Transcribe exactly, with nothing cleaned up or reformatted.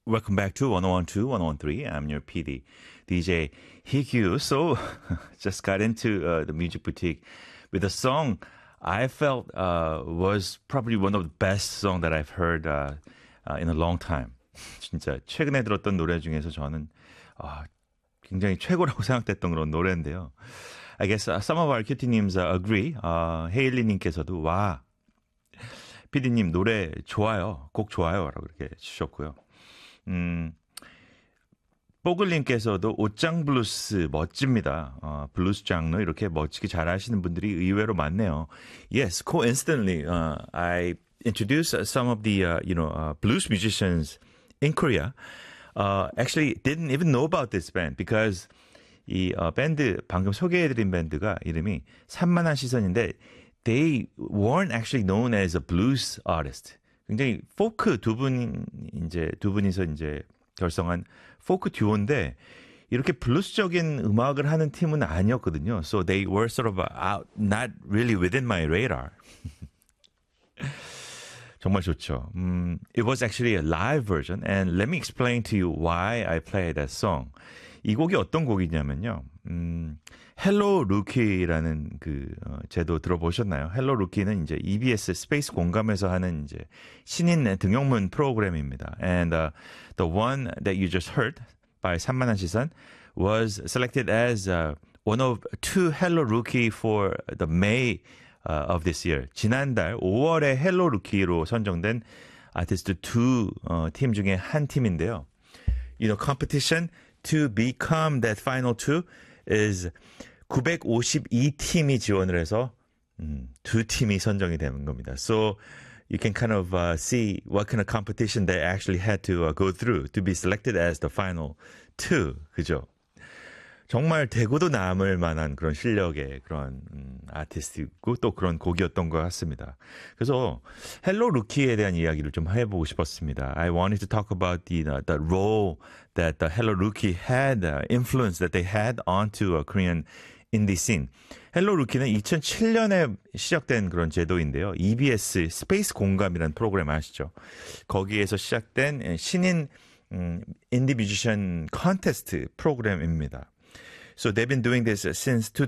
Welcome back to one oh one two, one oh one three. I'm your P D, D J Hikyu. So, just got into uh, the Music Boutique with a song I felt uh, was probably one of the best songs that I've heard uh, uh, in a long time. 진짜 최근에 들었던 노래 중에서 저는 아, 굉장히 최고라고 생각됐던 그런 노래인데요. I guess uh, some of our 큐티님's uh, agree. Uh, 헤일리님께서도 와, 피디님 노래 좋아요. 곡 좋아요. 라고 이렇게 주셨고요. 음, 뽀글님께서도 옷장 블루스 멋집니다. 어, 블루스 장르 이렇게 멋지게 잘하시는 분들이 의외로 많네요. Yes, coincidentally, uh, I introduced some of the uh, you know uh, blues musicians in Korea. Uh, actually, didn't even know about this band because 이 어, 밴드 방금 소개해드린 밴드가 이름이 산만한 시선인데 they weren't actually known as a blues artist. 굉장히 포크 두 분 이제 두 분이서 이제 결성한 포크 듀오인데 이렇게 블루스적인 음악을 하는 팀은 아니었거든요. So they were sort of out, not really within my radar. 정말 좋죠. Um, it was actually a live version, and let me explain to you why I played that song. 이 곡이 어떤 곡이냐면요. 음, 헬로 루키라는 그 어, 제도 들어보셨나요? 헬로 루키는 이제 이비에스 스페이스 공감에서 하는 이제 신인 등용문 프로그램입니다. And uh, the one that you just heard by 산만한 시선 was selected as uh, one of two Hello Rookie for the May uh, of this year. 지난달 오월에 헬로 루키로 선정된 아티스트 두 어, 팀 중에 한 팀인데요. You know, competition to become that final two is 구백오십이 팀이 지원을 해서 음, 두 팀이 선정이 되는 겁니다. So you can kind of uh, see what kind of competition they actually had to uh, go through to be selected as the final two. 그죠? 정말 대고도 남을 만한 그런 실력의 그런 음, 아티스트고 또 그런 곡이었던 것 같습니다. 그래서 헬로 루키에 대한 이야기를 좀 해보고 싶었습니다. I wanted to talk about the uh, the role that the Hello Rookie had, uh, influence that they had onto a Korean indie scene. 헬로 루키는 이천칠 년에 시작된 그런 제도인데요. 이비에스 스페이스 공감이라는 프로그램 아시죠? 거기에서 시작된 신인 음, 인디 뮤지션 컨테스트 프로그램입니다. So they've been doing this since two